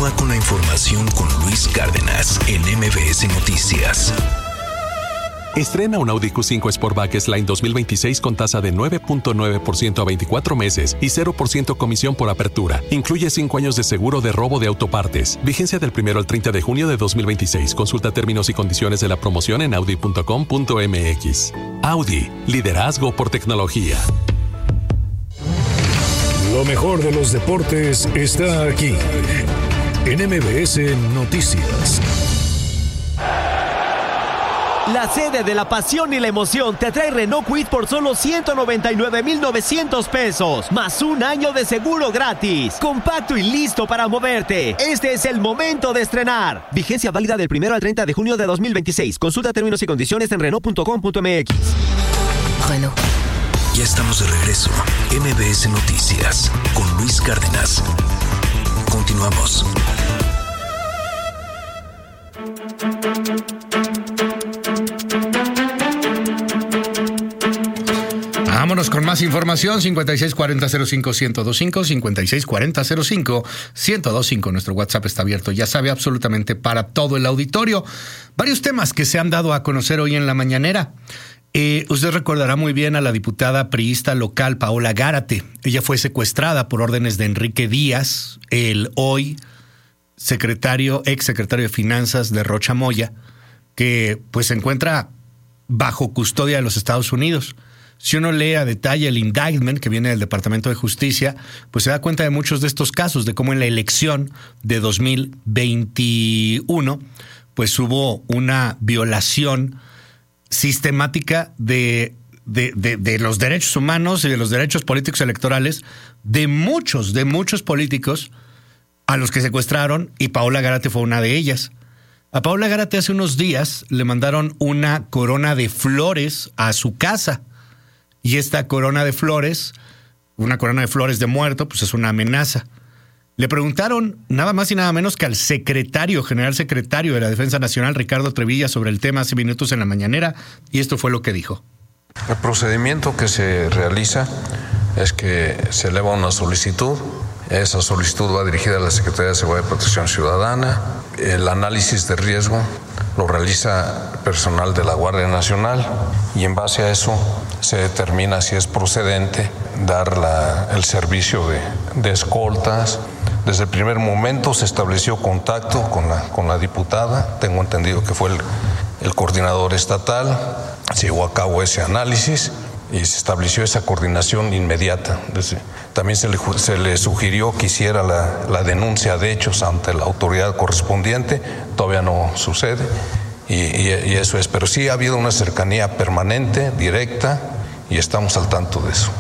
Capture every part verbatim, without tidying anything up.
Continúa con la información con Luis Cárdenas en M B S Noticias. Estrena un Audi Q cinco Sportback S-Line dos mil veintiséis con tasa de nueve punto nueve por ciento a veinticuatro meses y cero por ciento comisión por apertura. Incluye cinco años de seguro de robo de autopartes. Vigencia del primero al treinta de junio de dos mil veintiséis. Consulta términos y condiciones de la promoción en audi punto com punto m x. Audi, liderazgo por tecnología. Lo mejor de los deportes está aquí, en M B S Noticias. La sede de la pasión y la emoción te trae Renault Kwid por solo ciento noventa y nueve mil novecientos pesos, más un año de seguro gratis. Compacto y listo para moverte. Este es el momento de estrenar. Vigencia válida del primero al treinta de junio de dos mil veintiséis. Consulta términos y condiciones en renault punto com punto m x. Renault. Ya estamos de regreso. M B S Noticias con Luis Cárdenas. Continuamos. Vámonos con más información. cincuenta y seis cuarenta cero cinco ciento veinticinco, cincuenta y seis cuarenta cero cinco ciento veinticinco. Nuestro WhatsApp está abierto, ya sabe, absolutamente para todo el auditorio. Varios temas que se han dado a conocer hoy en la mañanera. Eh, usted recordará muy bien a la diputada priista local Paola Gárate. Ella fue secuestrada por órdenes de Enrique Díaz, el hoy secretario, ex secretario de Finanzas de Rocha Moya, que pues se encuentra bajo custodia de los Estados Unidos. Si uno lee a detalle el indictment que viene del Departamento de Justicia, pues se da cuenta de muchos de estos casos, de cómo en la elección de dos mil veintiuno, pues hubo una violación sistemática de, de, de, de los derechos humanos y de los derechos políticos electorales de muchos, de muchos políticos a los que secuestraron, y Paola Gárate fue una de ellas. A Paola Gárate hace unos días le mandaron una corona de flores a su casa. Y esta corona de flores, una corona de flores de muerto, pues es una amenaza. Le preguntaron nada más y nada menos que al secretario, general secretario de la Defensa Nacional, Ricardo Trevilla, sobre el tema hace minutos en la mañanera, y esto fue lo que dijo. El procedimiento que se realiza es que se eleva una solicitud. Esa solicitud va dirigida a la Secretaría de Seguridad y Protección Ciudadana. El análisis de riesgo lo realiza personal de la Guardia Nacional y en base a eso se determina si es procedente dar la, el servicio de, de escoltas. Desde el primer momento se estableció contacto con la, con la diputada. Tengo entendido que fue el, el coordinador estatal. Se llevó a cabo ese análisis y se estableció esa coordinación inmediata. También se le, se le sugirió que hiciera la, la denuncia de hechos ante la autoridad correspondiente. Todavía no sucede y, y, y eso es. Pero sí ha habido una cercanía permanente, directa, y estamos al tanto de eso.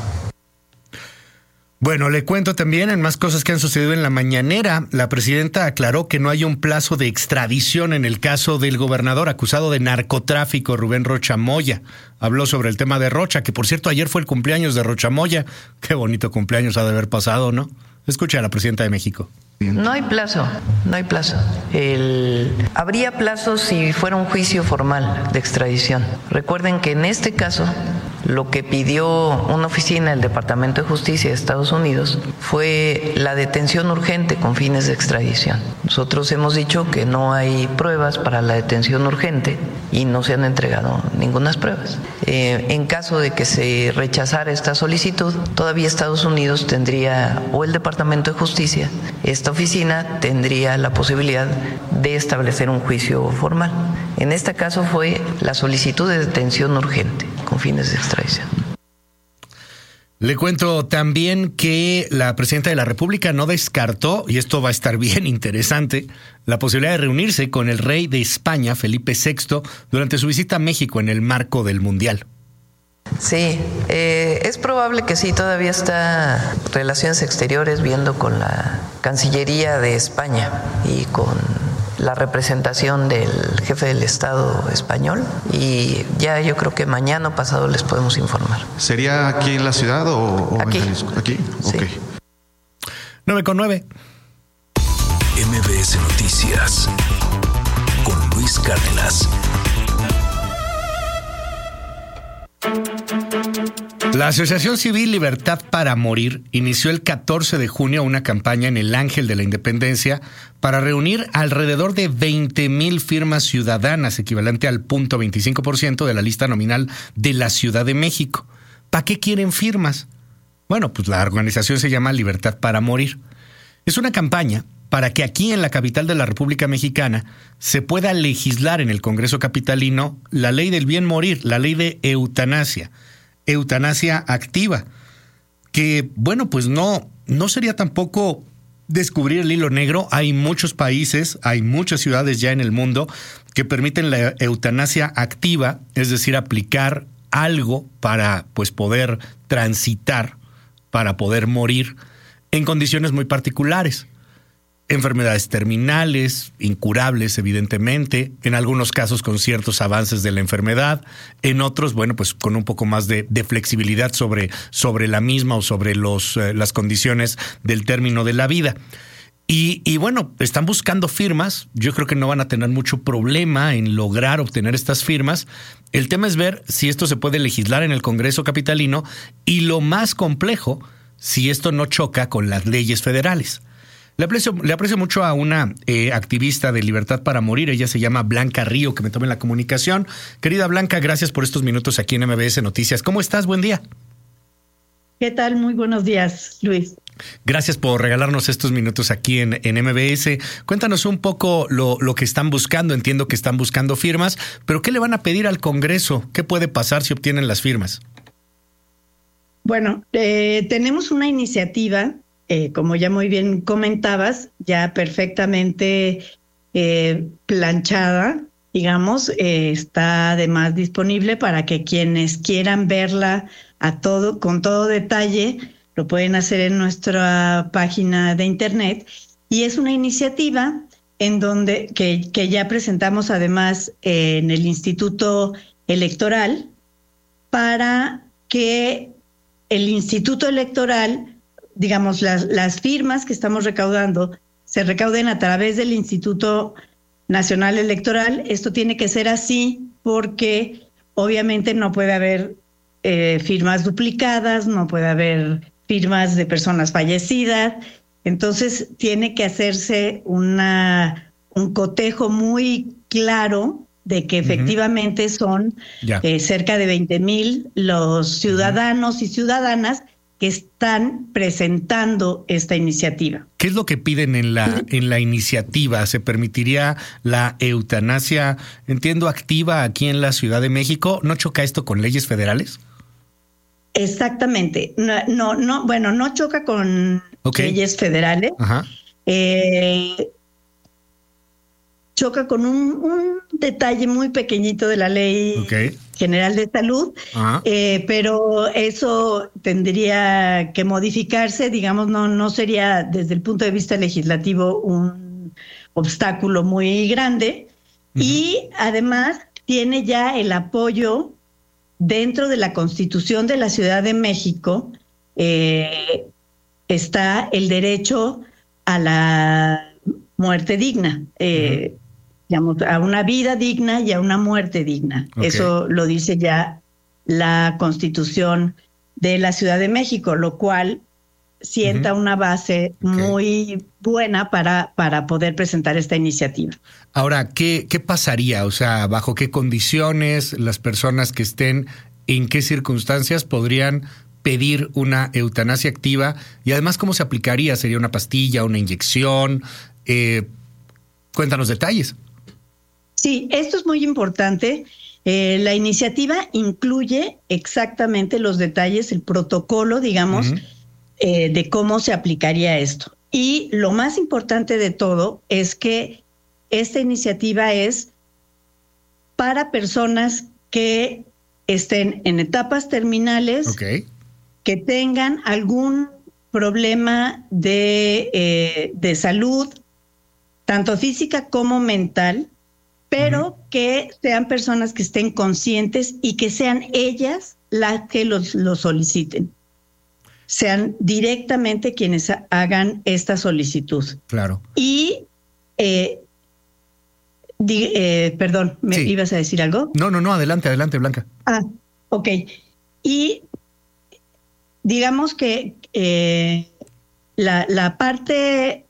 Bueno, le cuento también en más cosas que han sucedido en la mañanera. La presidenta aclaró que no hay un plazo de extradición en el caso del gobernador acusado de narcotráfico, Rubén Rocha Moya. Habló sobre el tema de Rocha, que por cierto ayer fue el cumpleaños de Rocha Moya. Qué bonito cumpleaños ha de haber pasado, ¿no? Escucha a la presidenta de México. No hay plazo, no hay plazo. El... Habría plazo si fuera un juicio formal de extradición. Recuerden que en este caso lo que pidió una oficina del Departamento de Justicia de Estados Unidos fue la detención urgente con fines de extradición. Nosotros hemos dicho que no hay pruebas para la detención urgente y no se han entregado ninguna pruebas. Eh, en caso de que se rechazara esta solicitud, todavía Estados Unidos tendría, o el Departamento de Justicia, esta oficina tendría la posibilidad de establecer un juicio formal. En este caso fue la solicitud de detención urgente con fines de extradición. Le cuento también que la presidenta de la República no descartó, y esto va a estar bien interesante, la posibilidad de reunirse con el rey de España, Felipe sexto, durante su visita a México en el marco del Mundial. Sí, eh, es probable que sí, todavía está Relaciones Exteriores viendo con la Cancillería de España y con la representación del jefe del Estado español, y ya yo creo que mañana o pasado les podemos informar. ¿Sería aquí en la ciudad o, o aquí? En Jalisco? ¿Aquí? Sí. Ok. nueve con nueve. M B S Noticias con Luis Cárdenas. La Asociación Civil Libertad para Morir inició el catorce de junio una campaña en el Ángel de la Independencia para reunir alrededor de veinte mil firmas ciudadanas, equivalente al punto veinticinco por ciento de la lista nominal de la Ciudad de México. ¿Para qué quieren firmas? Bueno, pues la organización se llama Libertad para Morir. Es una campaña para que aquí en la capital de la República Mexicana se pueda legislar en el Congreso capitalino la ley del bien morir, la ley de eutanasia. Eutanasia activa, que bueno, pues no, no sería tampoco descubrir el hilo negro. Hay muchos países, hay muchas ciudades ya en el mundo que permiten la eutanasia activa, es decir, aplicar algo para pues poder transitar, para poder morir en condiciones muy particulares. Enfermedades terminales, incurables, evidentemente, en algunos casos con ciertos avances de la enfermedad, en otros, bueno, pues con un poco más de, de flexibilidad sobre, sobre la misma o sobre los, eh, las condiciones del término de la vida. Y, y bueno, están buscando firmas. Yo creo que no van a tener mucho problema en lograr obtener estas firmas. El tema es ver si esto se puede legislar en el Congreso capitalino y, lo más complejo, si esto no choca con las leyes federales. Le aprecio, le aprecio mucho a una eh, activista de Libertad para Morir. Ella se llama Blanca Río, que me tome la comunicación. Querida Blanca, gracias por estos minutos aquí en M B S Noticias. ¿Cómo estás? Buen día. ¿Qué tal? Muy buenos días, Luis. Gracias por regalarnos estos minutos aquí en, en M B S. Cuéntanos un poco lo, lo que están buscando. Entiendo que están buscando firmas, pero ¿qué le van a pedir al Congreso? ¿Qué puede pasar si obtienen las firmas? Bueno, eh, tenemos una iniciativa, eh, como ya muy bien comentabas, ya perfectamente eh, planchada, digamos, eh, está además disponible para que quienes quieran verla a todo, con todo detalle, lo pueden hacer en nuestra página de internet. Y es una iniciativa en donde que, que ya presentamos además eh, en el Instituto Electoral, para que el Instituto Electoral, digamos, las, las firmas que estamos recaudando se recauden a través del Instituto Nacional Electoral. Esto tiene que ser así porque obviamente no puede haber eh, firmas duplicadas, no puede haber firmas de personas fallecidas. Entonces tiene que hacerse una, un cotejo muy claro de que efectivamente uh-huh. son eh, cerca de veinte mil los ciudadanos uh-huh. y ciudadanas que están presentando esta iniciativa. ¿Qué es lo que piden en la, en la iniciativa? ¿Se permitiría la eutanasia, entiendo, activa aquí en la Ciudad de México? ¿No choca esto con leyes federales? Exactamente. No, no, no bueno, no choca con okay. leyes federales. Ajá. Eh, choca con un, un detalle muy pequeñito de la Ley okay. General de Salud, eh, pero eso tendría que modificarse, digamos, no, no sería desde el punto de vista legislativo un obstáculo muy grande. Uh-huh. Y además tiene ya el apoyo dentro de la Constitución de la Ciudad de México, eh, está el derecho a la muerte digna. Eh, uh-huh. Digamos, a una vida digna y a una muerte digna. Okay. Eso lo dice ya la Constitución de la Ciudad de México, lo cual sienta uh-huh. una base okay. muy buena para, para poder presentar esta iniciativa. Ahora, ¿qué, qué pasaría? O sea, ¿bajo qué condiciones las personas que estén, en qué circunstancias podrían pedir una eutanasia activa? Y además, ¿cómo se aplicaría? ¿Sería una pastilla, una inyección? Eh, cuéntanos detalles. Sí, esto es muy importante. Eh, la iniciativa incluye exactamente los detalles, el protocolo, digamos, uh-huh. eh, de cómo se aplicaría esto. Y lo más importante de todo es que esta iniciativa es para personas que estén en etapas terminales, okay. que tengan algún problema de, eh, de salud, tanto física como mental, pero uh-huh. que sean personas que estén conscientes y que sean ellas las que los, los soliciten. Sean directamente quienes hagan esta solicitud. Claro. Y, eh, di, eh, perdón, ¿me sí. ibas a decir algo? No, no, no, adelante, adelante, Blanca. Ah, ok. Y digamos que eh, la, la parte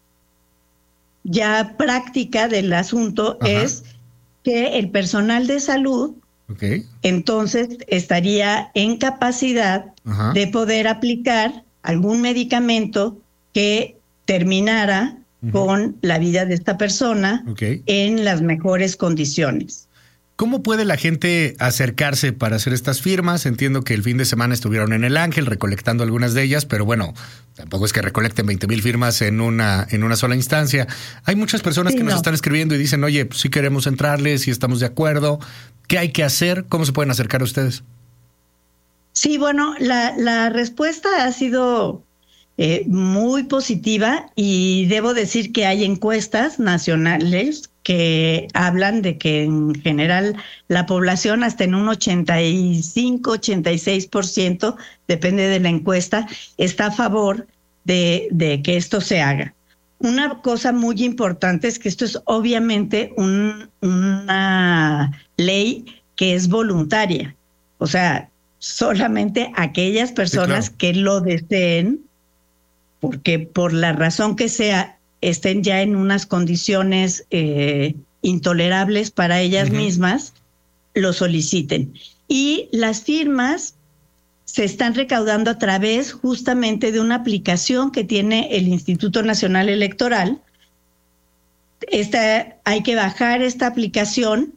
ya práctica del asunto Ajá. es que el personal de salud okay. entonces estaría en capacidad Ajá. de poder aplicar algún medicamento que terminara uh-huh. con la vida de esta persona okay. en las mejores condiciones. ¿Cómo puede la gente acercarse para hacer estas firmas? Entiendo que el fin de semana estuvieron en el Ángel recolectando algunas de ellas, pero bueno, tampoco es que recolecten veinte mil firmas en una, en una sola instancia. Hay muchas personas sí, que no. nos están escribiendo y dicen, oye, pues, sí queremos entrarle, si estamos de acuerdo. ¿Qué hay que hacer? ¿Cómo se pueden acercar a ustedes? Sí, bueno, la, la respuesta ha sido eh, muy positiva y debo decir que hay encuestas nacionales que hablan de que en general la población hasta en un ochenta y cinco, ochenta y seis por ciento, depende de la encuesta, está a favor de, de que esto se haga. Una cosa muy importante es que esto es obviamente un, una ley que es voluntaria. O sea, solamente aquellas personas sí, claro. que lo deseen, porque por la razón que sea, estén ya en unas condiciones eh, intolerables para ellas uh-huh. mismas, lo soliciten. Y las firmas se están recaudando a través justamente de una aplicación que tiene el Instituto Nacional Electoral. Esta, hay que bajar esta aplicación.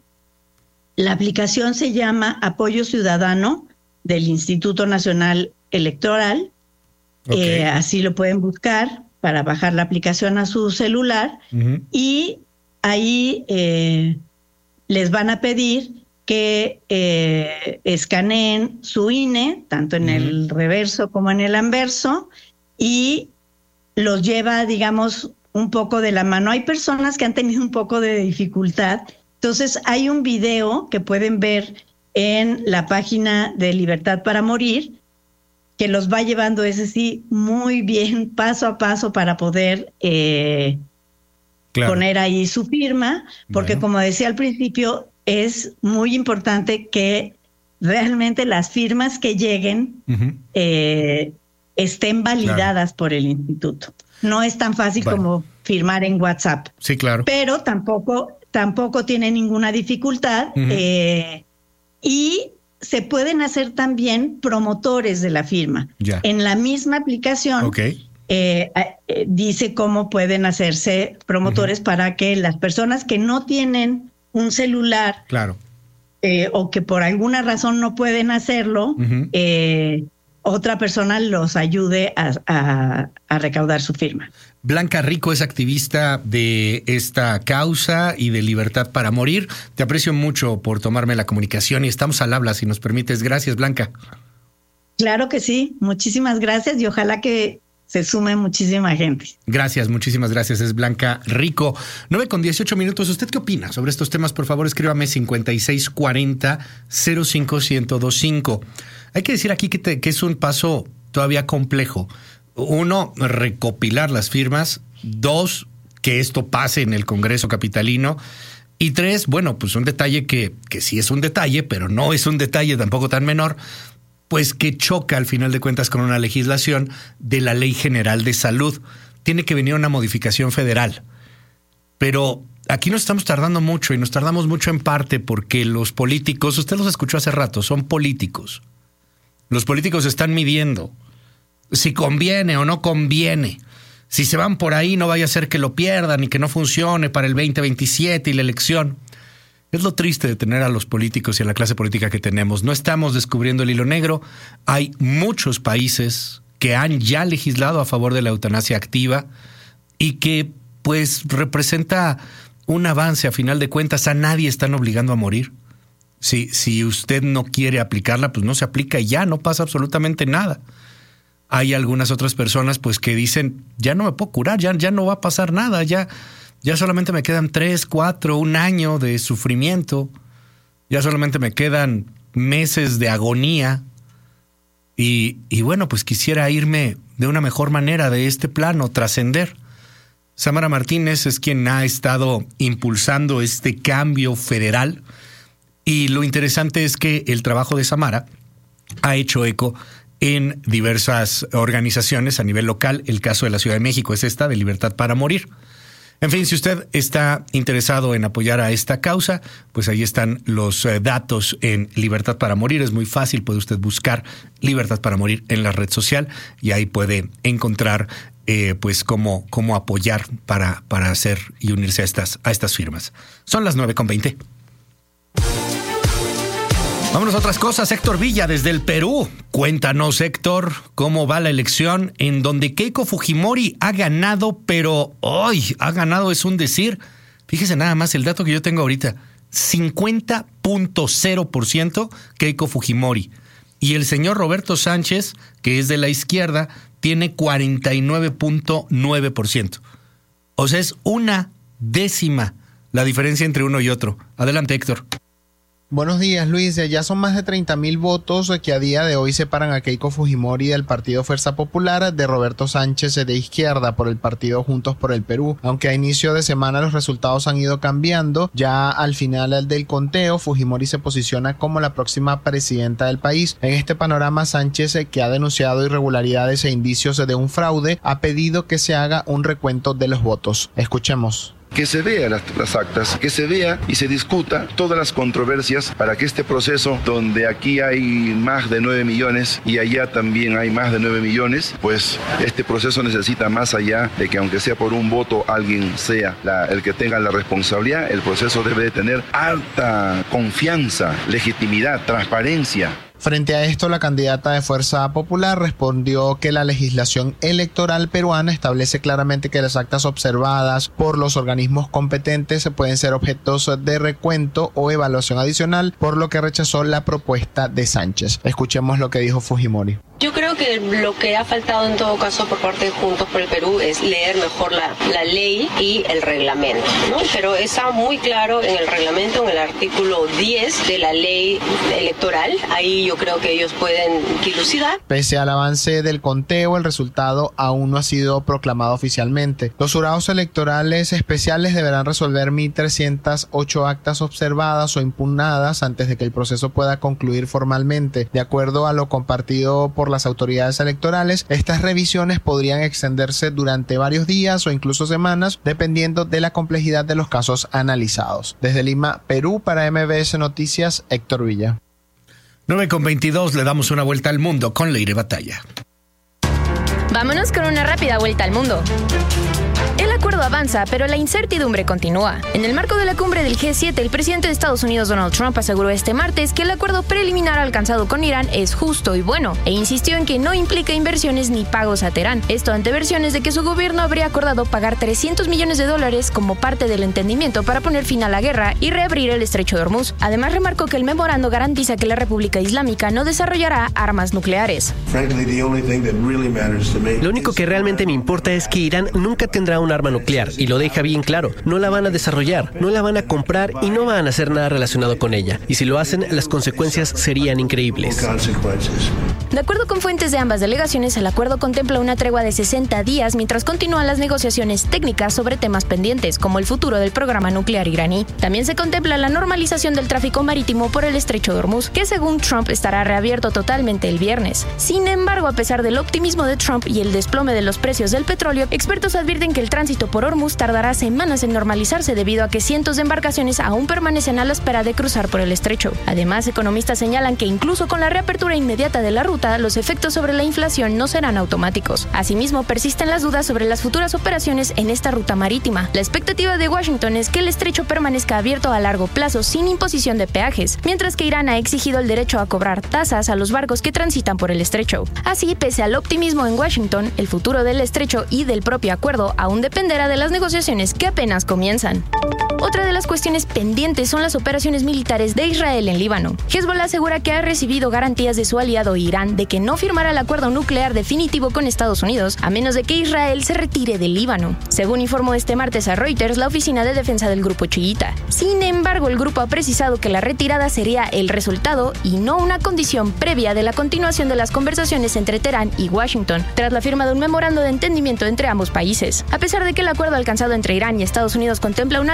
La aplicación se llama Apoyo Ciudadano del Instituto Nacional Electoral. Okay. Eh, así lo pueden buscar para bajar la aplicación a su celular uh-huh. y ahí eh, les van a pedir que eh, escaneen su I N E, tanto en uh-huh. el reverso como en el anverso, y los lleva, digamos, un poco de la mano. Hay personas que han tenido un poco de dificultad, entonces hay un video que pueden ver en la página de Libertad para Morir, que los va llevando, ese sí, muy bien, paso a paso para poder eh, claro. poner ahí su firma, porque bueno. como decía al principio, es muy importante que realmente las firmas que lleguen uh-huh. eh, estén validadas claro. por el instituto. No es tan fácil bueno. como firmar en WhatsApp. Sí, claro. Pero tampoco, tampoco tiene ninguna dificultad uh-huh. eh, y se pueden hacer también promotores de la firma. Ya. En la misma aplicación okay. eh, eh, dice cómo pueden hacerse promotores uh-huh. para que las personas que no tienen un celular claro. eh, o que por alguna razón no pueden hacerlo, uh-huh. eh, otra persona los ayude a, a, a recaudar su firma. Blanca Rico es activista de esta causa y de Libertad para Morir. Te aprecio mucho por tomarme la comunicación y estamos al habla, si nos permites. Gracias, Blanca. Claro que sí. Muchísimas gracias y ojalá que se sume muchísima gente. Gracias, muchísimas gracias. Es Blanca Rico. nueve con dieciocho minutos. ¿Usted qué opina sobre estos temas? Por favor, escríbame cincuenta y seis cuarenta cero cinco ciento veinticinco. Hay que decir aquí que, te, que es un paso todavía complejo. Uno, recopilar las firmas. Dos, que esto pase en el Congreso capitalino. Y tres, bueno, pues un detalle que, que sí es un detalle, pero no es un detalle tampoco tan menor, pues que choca al final de cuentas con una legislación de la Ley General de Salud. Tiene que venir una modificación federal. Pero aquí nos estamos tardando mucho y nos tardamos mucho en parte porque los políticos, usted los escuchó hace rato, son políticos. Los políticos están midiendo si conviene o no conviene. Si se van por ahí, no vaya a ser que lo pierdan y que no funcione para el veinte veintisiete y la elección. Es lo triste de tener a los políticos y a la clase política que tenemos. No estamos descubriendo el hilo negro. Hay muchos países que han ya legislado a favor de la eutanasia activa y que pues representa un avance. A final de cuentas, a nadie están obligando a morir. Si, si usted no quiere aplicarla, pues no se aplica y ya no pasa absolutamente nada. Hay algunas otras personas pues que dicen, ya no me puedo curar, ya, ya no va a pasar nada, ya, ya solamente me quedan tres, cuatro, un año de sufrimiento, ya solamente me quedan meses de agonía y, y bueno, pues quisiera irme de una mejor manera de este plano, trascender. Samara Martínez es quien ha estado impulsando este cambio federal. Y lo interesante es que el trabajo de Samara ha hecho eco en diversas organizaciones a nivel local. El caso de la Ciudad de México es esta, de Libertad para Morir. En fin, si usted está interesado en apoyar a esta causa, pues ahí están los eh, datos en Libertad para Morir. Es muy fácil, puede usted buscar Libertad para Morir en la red social y ahí puede encontrar eh, pues cómo, cómo apoyar para, para hacer y unirse a estas, a estas firmas. Son las nueve con veinte. Vámonos a otras cosas. Héctor Villa desde el Perú. Cuéntanos, Héctor, cómo va la elección en donde Keiko Fujimori ha ganado, pero hoy ha ganado es un decir. Fíjese nada más el dato que yo tengo ahorita. cincuenta punto cero por ciento Keiko Fujimori. Y el señor Roberto Sánchez, que es de la izquierda, tiene cuarenta y nueve punto nueve por ciento. O sea, es una décima la diferencia entre uno y otro. Adelante, Héctor. Buenos días, Luis. Ya son más de treinta mil votos que a día de hoy separan a Keiko Fujimori del Partido Fuerza Popular de Roberto Sánchez de izquierda por el partido Juntos por el Perú. Aunque a inicio de semana los resultados han ido cambiando, ya al final del conteo Fujimori se posiciona como la próxima presidenta del país. En este panorama, Sánchez, que ha denunciado irregularidades e indicios de un fraude, ha pedido que se haga un recuento de los votos. Escuchemos. Que se vea las, las actas, que se vea y se discuta todas las controversias para que este proceso, donde aquí hay más de nueve millones y allá también hay más de nueve millones, pues este proceso necesita más allá de que aunque sea por un voto alguien sea la, el que tenga la responsabilidad. El proceso debe de tener alta confianza, legitimidad, transparencia. Frente a esto, la candidata de Fuerza Popular respondió que la legislación electoral peruana establece claramente que las actas observadas por los organismos competentes pueden ser objetos de recuento o evaluación adicional, por lo que rechazó la propuesta de Sánchez. Escuchemos lo que dijo Fujimori. Yo creo que lo que ha faltado en todo caso por parte de Juntos por el Perú es leer mejor la, la ley y el reglamento, ¿no? Pero está muy claro en el reglamento, en el artículo diez de la ley electoral. Ahí yo creo que ellos pueden dilucidar. Pese al avance del conteo, el resultado aún no ha sido proclamado oficialmente. Los jurados electorales especiales deberán resolver mil trescientas ocho actas observadas o impugnadas antes de que el proceso pueda concluir formalmente. De acuerdo a lo compartido por las autoridades electorales, estas revisiones podrían extenderse durante varios días o incluso semanas, dependiendo de la complejidad de los casos analizados. Desde Lima, Perú, para M B S Noticias, Héctor Villa. nueve con veintidós, le damos una vuelta al mundo con Leire Batalla. Vámonos con una rápida vuelta al mundo. El acuerdo avanza, pero la incertidumbre continúa. En el marco de la cumbre del G siete, el presidente de Estados Unidos, Donald Trump, aseguró este martes que el acuerdo preliminar alcanzado con Irán es justo y bueno, e insistió en que no implica inversiones ni pagos a Teherán. Esto ante versiones de que su gobierno habría acordado pagar trescientos millones de dólares como parte del entendimiento para poner fin a la guerra y reabrir el estrecho de Hormuz. Además, remarcó que el memorando garantiza que la República Islámica no desarrollará armas nucleares. Lo único que realmente me importa es que Irán nunca tendrá un arma nuclear, y lo deja bien claro. No la van a desarrollar, no la van a comprar y no van a hacer nada relacionado con ella. Y si lo hacen, las consecuencias serían increíbles. De acuerdo con fuentes de ambas delegaciones, el acuerdo contempla una tregua de sesenta días mientras continúan las negociaciones técnicas sobre temas pendientes, como el futuro del programa nuclear iraní. También se contempla la normalización del tráfico marítimo por el estrecho de Hormuz, que según Trump estará reabierto totalmente el viernes. Sin embargo, a pesar del optimismo de Trump y el desplome de los precios del petróleo, expertos advierten que el tránsito por Hormuz tardará semanas en normalizarse debido a que cientos de embarcaciones aún permanecen a la espera de cruzar por el estrecho. Además, economistas señalan que incluso con la reapertura inmediata de la ruta, los efectos sobre la inflación no serán automáticos. Asimismo, persisten las dudas sobre las futuras operaciones en esta ruta marítima. La expectativa de Washington es que el estrecho permanezca abierto a largo plazo sin imposición de peajes, mientras que Irán ha exigido el derecho a cobrar tasas a los barcos que transitan por el estrecho. Así, pese al optimismo en Washington, el futuro del estrecho y del propio acuerdo aún dependerá de las negociaciones que apenas comienzan. Otra de las cuestiones pendientes son las operaciones militares de Israel en Líbano. Hezbollah asegura que ha recibido garantías de su aliado Irán de que no firmará el acuerdo nuclear definitivo con Estados Unidos a menos de que Israel se retire del Líbano, según informó este martes a Reuters la oficina de defensa del grupo chiita. Sin embargo, el grupo ha precisado que la retirada sería el resultado y no una condición previa de la continuación de las conversaciones entre Teherán y Washington, tras la firma de un memorando de entendimiento entre ambos países. A pesar de que el acuerdo alcanzado entre Irán y Estados Unidos contempla un alto al,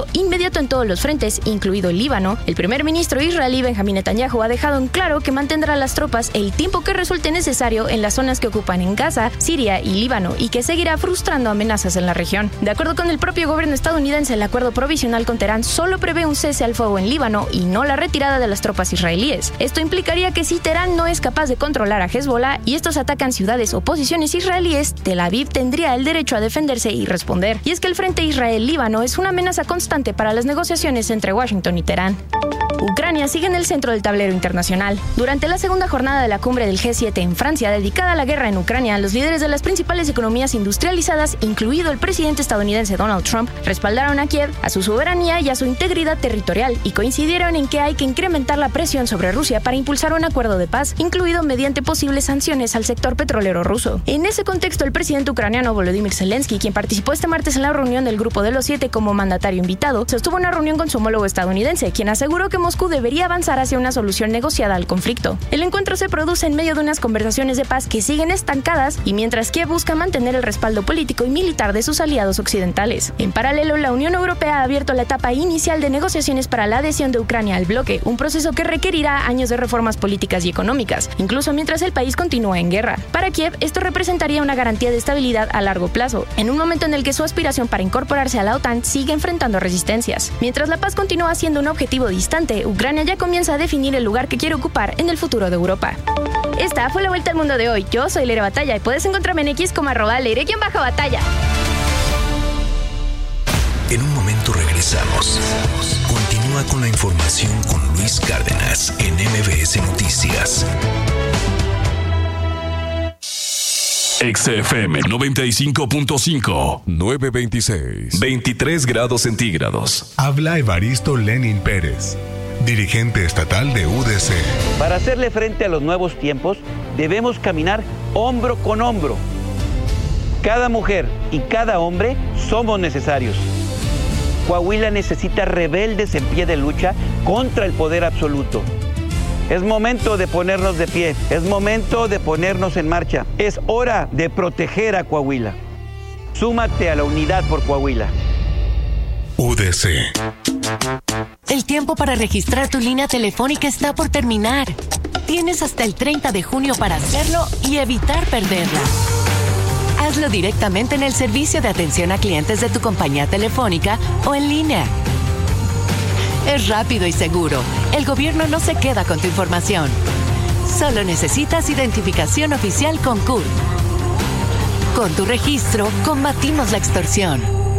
conflicto inmediato en todos los frentes, incluido el Líbano, el primer ministro israelí Benjamín Netanyahu ha dejado en claro que mantendrá las tropas el tiempo que resulte necesario en las zonas que ocupan en Gaza, Siria y Líbano y que seguirá frustrando amenazas en la región. De acuerdo con el propio gobierno estadounidense, el acuerdo provisional con Teherán solo prevé un cese al fuego en Líbano y no la retirada de las tropas israelíes. Esto implicaría que si Teherán no es capaz de controlar a Hezbollah y estos atacan ciudades o posiciones israelíes, Tel Aviv tendría el derecho a defenderse y responder. Y es que el frente Israel-Líbano es una amenaza constante para las negociaciones entre Washington y Teherán. Ucrania sigue en el centro del tablero internacional. Durante la segunda jornada de la cumbre del G siete en Francia, dedicada a la guerra en Ucrania, los líderes de las principales economías industrializadas, incluido el presidente estadounidense Donald Trump, respaldaron a Kiev, a su soberanía y a su integridad territorial y coincidieron en que hay que incrementar la presión sobre Rusia para impulsar un acuerdo de paz, incluido mediante posibles sanciones al sector petrolero ruso. En ese contexto, el presidente ucraniano Volodymyr Zelensky, quien participó este martes en la reunión del Grupo de los Siete como mandatario invitado, sostuvo una reunión con su homólogo estadounidense, quien aseguró que Moscú debería avanzar hacia una solución negociada al conflicto. El encuentro se produce en medio de unas conversaciones de paz que siguen estancadas y mientras Kiev busca mantener el respaldo político y militar de sus aliados occidentales. En paralelo, la Unión Europea ha abierto la etapa inicial de negociaciones para la adhesión de Ucrania al bloque, un proceso que requerirá años de reformas políticas y económicas, incluso mientras el país continúa en guerra. Para Kiev, esto representaría una garantía de estabilidad a largo plazo, en un momento en el que su aspiración para incorporarse a la OTAN sigue enfrentando resistencias. Mientras la paz continúa siendo un objetivo distante, Ucrania ya comienza a definir el lugar que quiere ocupar en el futuro de Europa. Esta fue la Vuelta al Mundo de hoy. Yo soy Leire Batalla y puedes encontrarme en X como arroba Leire-Batalla. En un momento regresamos. Continúa con la información con Luis Cárdenas en M B S Noticias. X F M noventa y cinco punto cinco. nueve veintiséis. veintitrés grados centígrados. Habla Evaristo Lenin Pérez, dirigente estatal de U D C. Para hacerle frente a los nuevos tiempos, debemos caminar hombro con hombro. Cada mujer y cada hombre somos necesarios. Coahuila necesita rebeldes en pie de lucha contra el poder absoluto. Es momento de ponernos de pie, es momento de ponernos en marcha. Es hora de proteger a Coahuila. Súmate a la unidad por Coahuila. U D C. El tiempo para registrar tu línea telefónica está por terminar. Tienes hasta el treinta de junio para hacerlo y evitar perderla. Hazlo directamente en el servicio de atención a clientes de tu compañía telefónica o en línea. Es rápido y seguro. El gobierno no se queda con tu información. Solo necesitas identificación oficial con C U R. Con tu registro, combatimos la extorsión.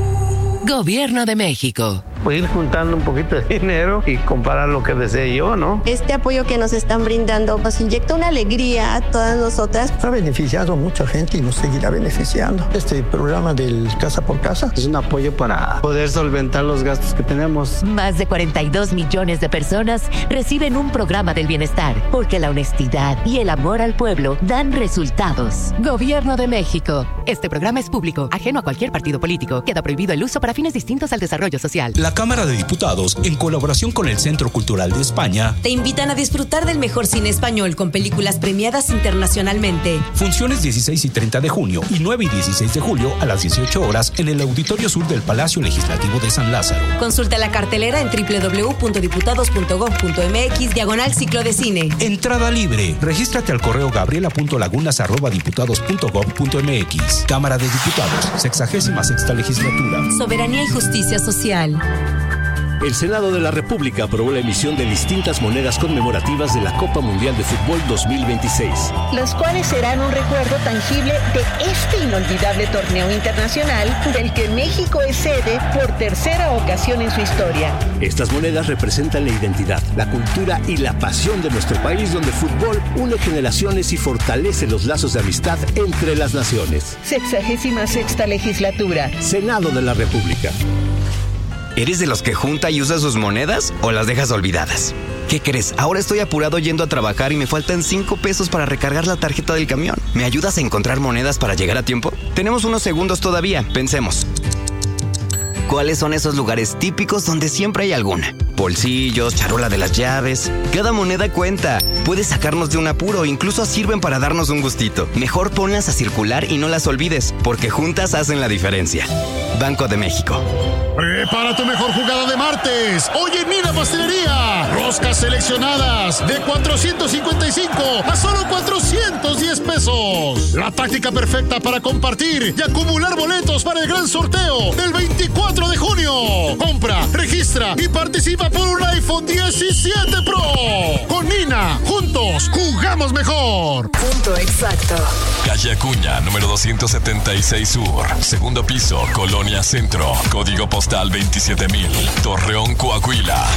Gobierno de México. Pues ir juntando un poquito de dinero y comprar lo que desee yo, ¿no? Este apoyo que nos están brindando nos inyecta una alegría a todas nosotras. Ha beneficiado a mucha gente y nos seguirá beneficiando. Este programa del Casa por Casa es un apoyo para poder solventar los gastos que tenemos. Más de cuarenta y dos millones de personas reciben un programa del bienestar, porque la honestidad y el amor al pueblo dan resultados. Gobierno de México. Este programa es público, ajeno a cualquier partido político. Queda prohibido el uso para fines distintos al desarrollo social. La Cámara de Diputados, en colaboración con el Centro Cultural de España, te invitan a disfrutar del mejor cine español con películas premiadas internacionalmente. Funciones dieciséis y treinta de junio y nueve y dieciséis de julio a las dieciocho horas en el Auditorio Sur del Palacio Legislativo de San Lázaro. Consulta la cartelera en doble u doble u doble u punto diputados punto gob punto m x diagonal ciclo de cine. Entrada libre. Regístrate al correo gabriela punto lagunas arroba diputados punto gob punto m x. Cámara de Diputados, sexagésima sexta legislatura. Soberanía y justicia social. El Senado de la República aprobó la emisión de distintas monedas conmemorativas de la Copa Mundial de Fútbol dos mil veintiséis. Los cuales serán un recuerdo tangible de este inolvidable torneo internacional del que México es sede por tercera ocasión en su historia. Estas monedas representan la identidad, la cultura y la pasión de nuestro país, donde el fútbol une generaciones y fortalece los lazos de amistad entre las naciones. Sexagésima sexta legislatura. Senado de la República. ¿Eres de los que junta y usa sus monedas o las dejas olvidadas? ¿Qué crees? Ahora estoy apurado yendo a trabajar y me faltan cinco pesos para recargar la tarjeta del camión. ¿Me ayudas a encontrar monedas para llegar a tiempo? Tenemos unos segundos todavía. Pensemos. ¿Cuáles son esos lugares típicos donde siempre hay alguna? bolsillos, charola de las llaves. Cada moneda cuenta. Puede sacarnos de un apuro, incluso sirven para darnos un gustito. Mejor ponlas a circular y no las olvides, porque juntas hacen la diferencia. Banco de México. Prepara tu mejor jugada de martes. Hoy en Mina Pastelería. Roscas seleccionadas de cuatrocientos cincuenta y cinco a solo cuatrocientos diez pesos. La táctica perfecta para compartir y acumular boletos para el gran sorteo del veinticuatro de junio. Compra, registra y participa por un iPhone diecisiete Pro. Con Mina, juntos jugamos mejor. Punto exacto. Calle Acuña, número doscientos setenta y seis Sur. Segundo piso, Colonia Centro. Código postal veintisiete mil. Torreón, Coahuila.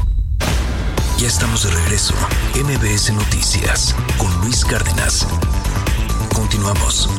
Ya estamos de regreso. M B S Noticias con Luis Cárdenas. Continuamos.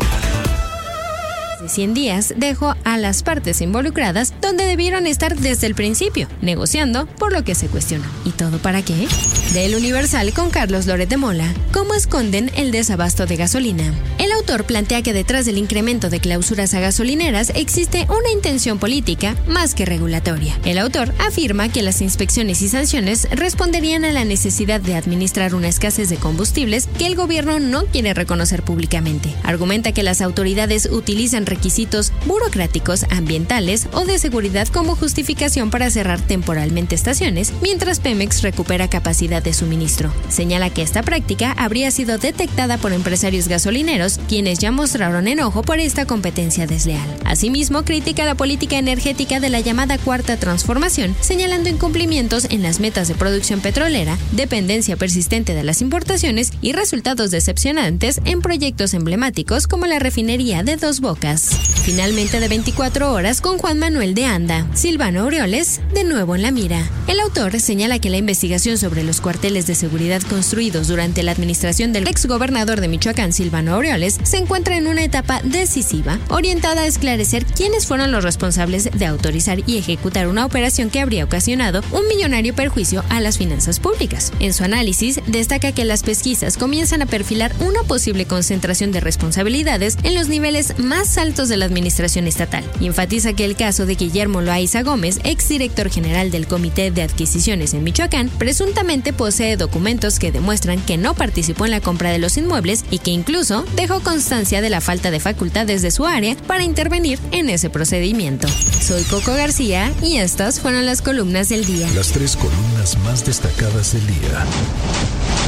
De cien días dejó a las partes involucradas donde debieron estar desde el principio, negociando, por lo que se cuestiona. ¿Y todo para qué? Del Universal con Carlos Loret de Mola. ¿Cómo esconden el desabasto de gasolina? El autor plantea que detrás del incremento de clausuras a gasolineras existe una intención política más que regulatoria. El autor afirma que las inspecciones y sanciones responderían a la necesidad de administrar una escasez de combustibles que el gobierno no quiere reconocer públicamente. Argumenta que las autoridades utilizan requisitos burocráticos, ambientales o de seguridad como justificación para cerrar temporalmente estaciones, mientras Pemex recupera capacidad de suministro. Señala que esta práctica habría sido detectada por empresarios gasolineros, quienes ya mostraron enojo por esta competencia desleal. Asimismo, critica la política energética de la llamada Cuarta Transformación, señalando incumplimientos en las metas de producción petrolera, dependencia persistente de las importaciones y resultados decepcionantes en proyectos emblemáticos como la refinería de Dos Bocas. Finalmente, de veinticuatro horas con Juan Manuel de Anda. Silvano Aureoles, de nuevo en la mira. El autor señala que la investigación sobre los cuarteles de seguridad construidos durante la administración del exgobernador de Michoacán, Silvano Aureoles, se encuentra en una etapa decisiva, orientada a esclarecer quiénes fueron los responsables de autorizar y ejecutar una operación que habría ocasionado un millonario perjuicio a las finanzas públicas. En su análisis, destaca que las pesquisas comienzan a perfilar una posible concentración de responsabilidades en los niveles más altos de la administración estatal, y enfatiza que el caso de Guillermo Loaiza Gómez, exdirector general del Comité de Adquisiciones en Michoacán, presuntamente posee documentos que demuestran que no participó en la compra de los inmuebles y que incluso dejó constancia de la falta de facultades de su área para intervenir en ese procedimiento. Soy Coco García y estas fueron las columnas del día. Las tres columnas más destacadas del día.